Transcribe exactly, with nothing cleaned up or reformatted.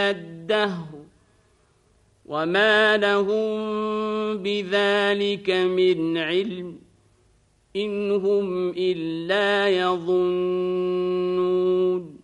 الدهر وما لهم بذلك من علم إن هم إلا يظنون